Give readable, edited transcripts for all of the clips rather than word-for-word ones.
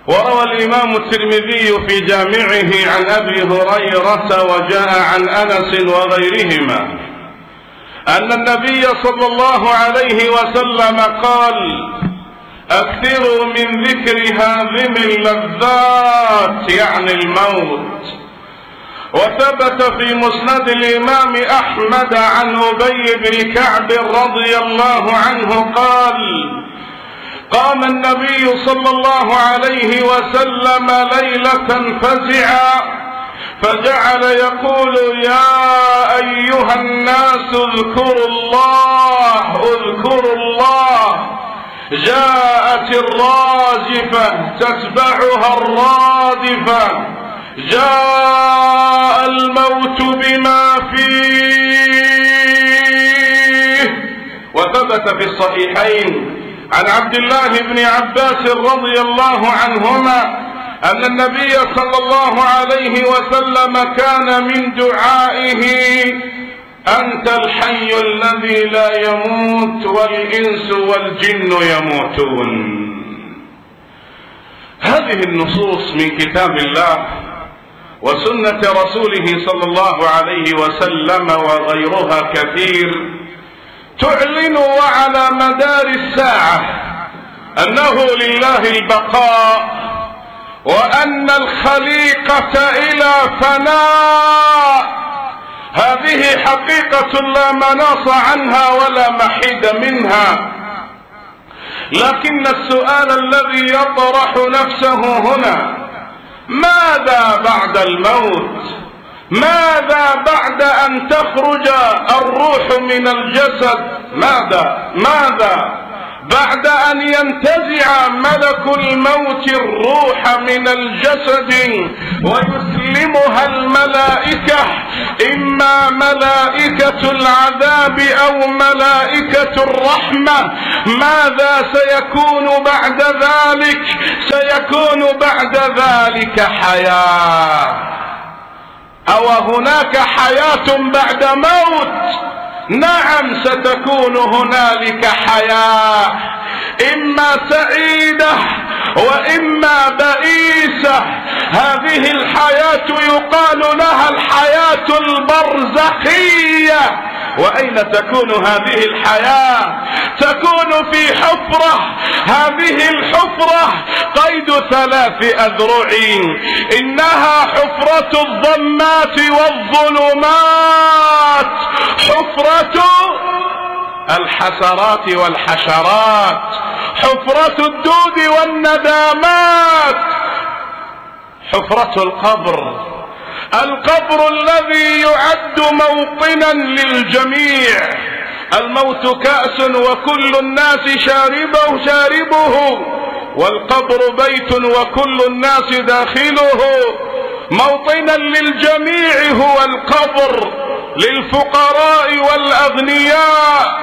وروى الإمام الترمذي في جامعه عن أبي هريرة وجاء عن أنس وغيرهما أن النبي صلى الله عليه وسلم قال: أكثروا من ذكر هاذم اللذات، يعني الموت. وثبت في مسند الإمام أحمد عن أبي بن كعب رضي الله عنه قال: قام النبي صلى الله عليه وسلم ليلة فزعا فجعل يقول: يا أيها الناس اذكروا الله اذكروا الله، جاءت الراجفة تتبعها الرادفة، جاء الموت بما فيه. وثبت في الصحيحين عن عبد الله بن عباس رضي الله عنهما أن النبي صلى الله عليه وسلم كان من دعائه: أنت الحي الذي لا يموت والإنس والجن يموتون. هذه النصوص من كتاب الله وسنة رسوله صلى الله عليه وسلم وغيرها كثير تعلن على مدار الساعة أنه لله البقاء، وأن الخليقة إلى فناء. هذه حقيقة لا مناص عنها ولا محيد منها. لكن السؤال الذي يطرح نفسه هنا: ماذا بعد الموت؟ ماذا بعد أن تخرج الروح من الجسد؟ ماذا بعد أن ينتزع ملك الموت الروح من الجسد ويسلمها الملائكة، إما ملائكة العذاب أو ملائكة الرحمة؟ ماذا سيكون بعد ذلك؟ سيكون بعد ذلك حياة. أو هناك حياة بعد موت؟ نعم، ستكون هنالك حياة، إما سعيدة وإما بئيسة. هذه الحياة يقال لها الحياة البرزخية. وأين تكون هذه الحياة؟ تكون في حفرة. هذه الحفرة قيد 3 أذرع، إنها حفرة الظلمات والظلمات، حفرة الحسرات والحشرات، حفرة الدود والندامات، حفرة القبر. القبر الذي يعد موطنا للجميع. الموت كأس وكل الناس شاربه، والقبر بيت وكل الناس داخله. موطنا للجميع هو القبر، للفقراء والأغنياء،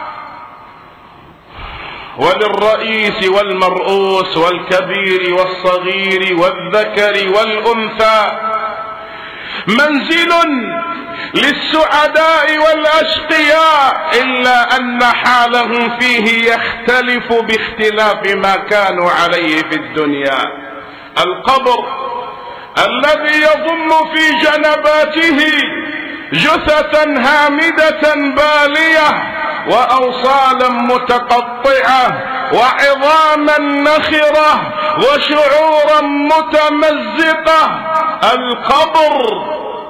وللرئيس والمرؤوس والكبير والصغير والذكر والأنثى. منزل للسعداء والأشقياء، إلا أن حالهم فيه يختلف باختلاف ما كانوا عليه في الدنيا. القبر الذي يضم في جنباته جثة هامدة بالية، وأوصالا متقطعة، وعظاما نخرة، وشعورا متمزقة. القبر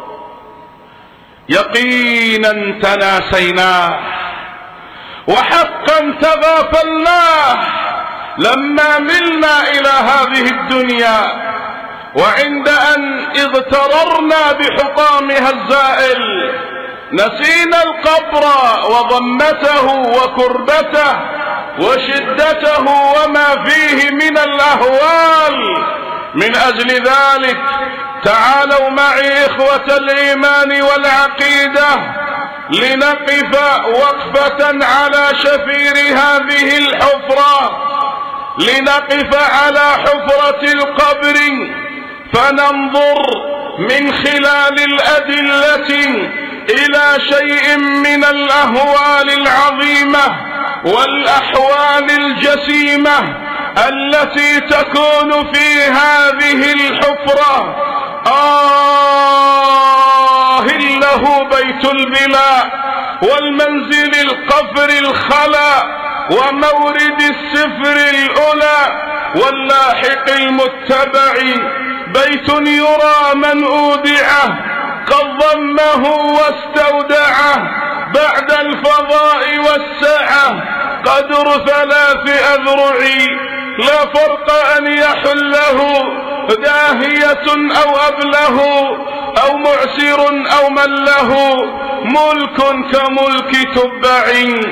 يقينا تناسيناه، وحقا تغافلناه لما ملنا إلى هذه الدنيا، وعند أن اغتررنا بحطامها الزائل نسينا القبر وضمته وكربته وشدته وما فيه من الأهوال. من أجل ذلك تعالوا معي إخوة الإيمان والعقيدة لنقف وقفة على شفير هذه الحفرة، لنقف على حفرة القبر، فننظر من خلال الأدلة إلى شيء من الأهوال العظيمة والأحوال الجسيمة التي تكون في هذه الحفرة له بيت البلاء والمنزل القفر الخلا ومورد السفر الأولى واللاحق المتبع، بيت يرى من أودعه قد ضمه واستودعه بعد الفضاء والسعة قدر 3 أذرع، لا فرق أن يحله داهية أو أبله أو معسر أو من له ملك كملك تبع.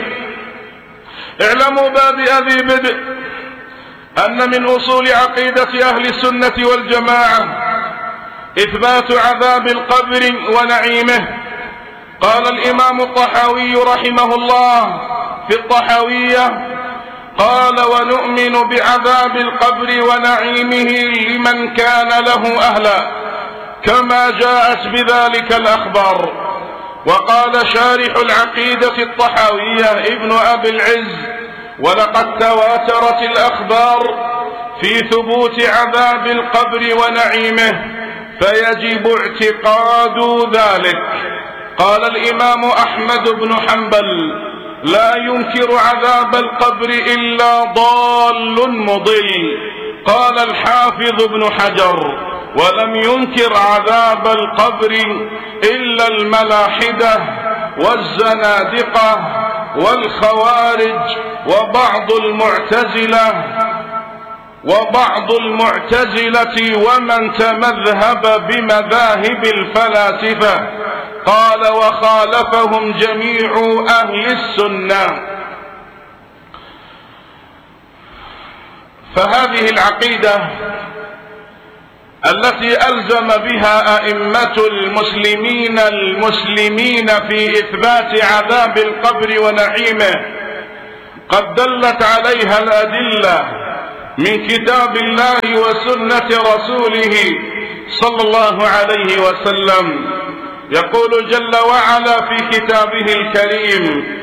اعلموا بادئ ذي بدء أن من أصول عقيدة أهل السنة والجماعة إثبات عذاب القبر ونعيمه. قال الإمام الطحاوي رحمه الله في الطحاوية قال: ونؤمن بعذاب القبر ونعيمه لمن كان له أهلا كما جاءت بذلك الأخبار. وقال شارح العقيدة الطحاوية ابن أبي العز: ولقد تواترت الأخبار في ثبوت عذاب القبر ونعيمه فيجب اعتقاد ذلك. قال الإمام أحمد بن حنبل: لا ينكر عذاب القبر إلا ضال مضل. قال الحافظ ابن حجر: ولم ينكر عذاب القبر إلا الملاحدة والزنادقة والخوارج وبعض المعتزلة ومن تمذهب بمذاهب الفلاسفة. قال: وخالفهم جميع أهل السنة. فهذه العقيدة التي ألزم بها أئمة المسلمين في إثبات عذاب القبر ونعيمه قد دلت عليها الأدلة من كتاب الله وسنة رسوله صلى الله عليه وسلم. يقول جل وعلا في كتابه الكريم: